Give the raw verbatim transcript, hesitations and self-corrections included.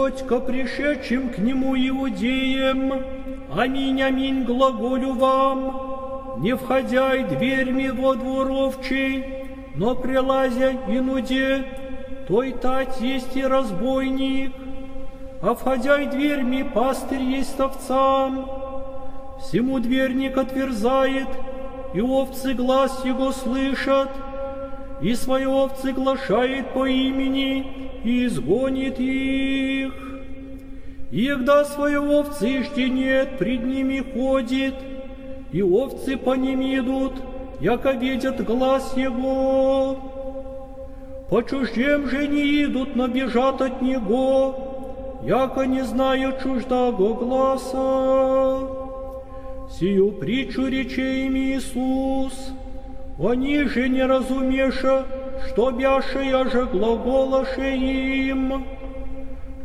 Господь ко пришедшим к Нему иудеям: аминь, аминь, глаголю вам, не входяй дверьми во двор овчий, но прилазя инуде, той тать есть и разбойник, а входяй дверьми пастырь есть овцам. Всему дверник отверзает, и овцы глаз его слышат, и свои овцы глашает по имени, и изгонит их. И егда свои овцы жденет, пред ними ходит, и овцы по ним идут, яко видят глаз его. По чуждем же не идут, но бежат от него, яко не знают чуждаго гласа. Сию притчу рече им Иисус, они же не разумеша, что бяше я же глаголаше им.